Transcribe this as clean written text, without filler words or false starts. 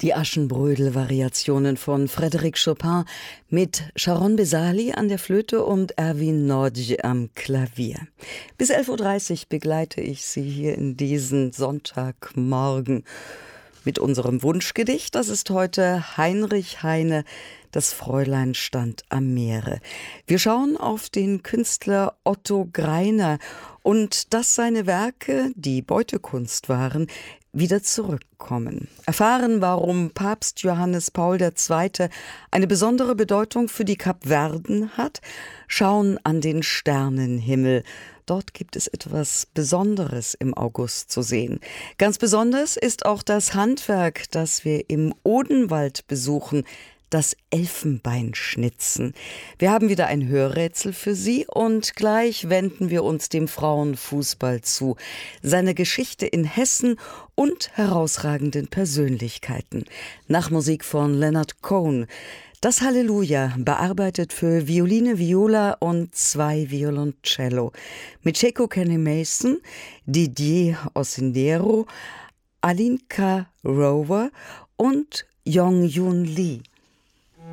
Die Aschenbrödel-Variationen von Frédéric Chopin mit Sharon Bezali an der Flöte und Erwin Nordj am Klavier. Bis 11.30 Uhr begleite ich Sie hier in diesen Sonntagmorgen mit unserem Wunschgedicht. Das ist heute Heinrich Heine, Das Fräulein stand am Meere. Wir schauen auf den Künstler Otto Greiner und dass seine Werke, die Beutekunst waren, wieder zurückkommen. Erfahren, warum Papst Johannes Paul II. Eine besondere Bedeutung für die Kapverden hat, schauen an den Sternenhimmel. Dort gibt es etwas Besonderes im August zu sehen. Ganz besonders ist auch das Handwerk, das wir im Odenwald besuchen, das Elfenbeinschnitzen. Wir haben wieder ein Hörrätsel für Sie und gleich wenden wir uns dem Frauenfußball zu, seiner Geschichte in Hessen und herausragenden Persönlichkeiten. Nach Musik von Leonard Cohen. Das Halleluja, bearbeitet für Violine, Viola und 2 Violoncello. Mit Checo Kenny Mason, Didier Ossendero, Alinka Rover und Yong Yun Lee.